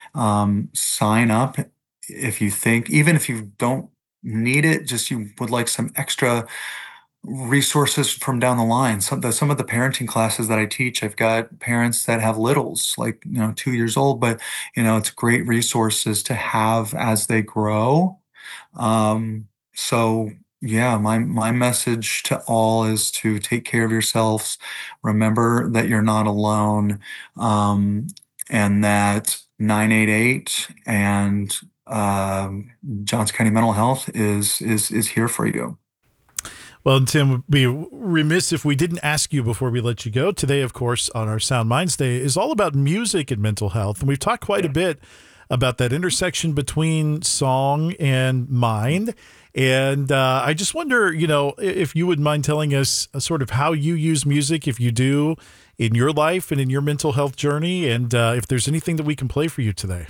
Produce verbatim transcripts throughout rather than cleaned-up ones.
Um, sign up if you think, even if you don't need it, just you would like some extra resources from down the line. Some the some of the parenting classes that I teach, I've got parents that have littles, like, you know, two years old, but you know, it's great resources to have as they grow. Um, so yeah, my my message to all is to take care of yourselves. Remember that you're not alone, um, and that nine eight eight and um, Johnson County Mental Health is is is here for you. Well, Tim, would be remiss if we didn't ask you before we let you go. Today, of course, on our Sound Minds Day is all about music and mental health. And we've talked quite a bit about that intersection between song and mind. And uh, I just wonder, you know, if you would mind telling us uh, sort of how you use music, if you do, in your life and in your mental health journey, and uh, if there's anything that we can play for you today.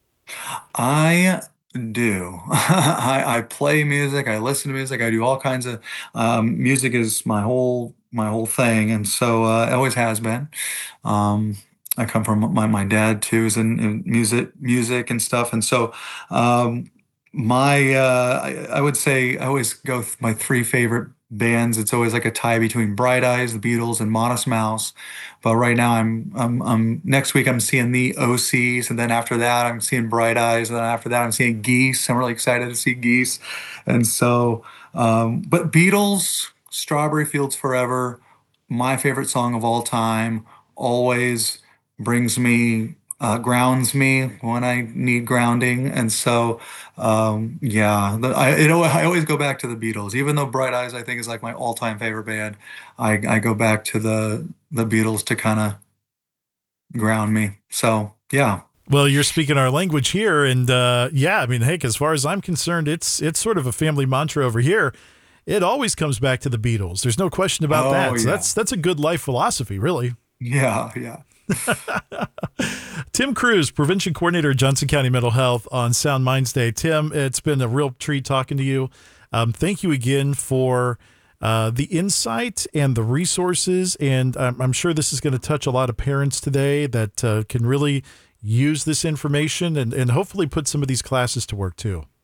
I do. I, I play music. I listen to music. I do all kinds of um, music is my whole my whole thing, and so uh, it always has been. Um, I come from my my dad too is in, in music music and stuff, and so um, my uh, I, I would say I always go with my three favorite bands. It's always like a tie between Bright Eyes, the Beatles, and Modest Mouse. But right now, I'm, I'm, I'm next week I'm seeing the O Cs, and then after that I'm seeing Bright Eyes, and then after that I'm seeing Geese. I'm really excited to see Geese, and so. Um, but Beatles, Strawberry Fields Forever, my favorite song of all time, always brings me, uh, grounds me when I need grounding, and so um, yeah, the, I it, al- I always go back to the Beatles, even though Bright Eyes I think is like my all-time favorite band. I I go back to the the Beatles to kind of ground me. So yeah, Well, you're speaking our language here, and uh, yeah, I mean, heck, as far as I'm concerned, it's it's sort of a family mantra over here. It always comes back to the Beatles. There's no question about oh that. So yeah, that's that's a good life philosophy, really. yeah, yeah. Tim Cruz, Prevention Coordinator at Johnson County Mental Health on Sound Minds Day. Tim, it's been a real treat talking to you. Um, thank you again for uh, the insight and the resources. And I'm, I'm sure this is going to touch a lot of parents today that uh, can really use this information and, and hopefully put some of these classes to work too.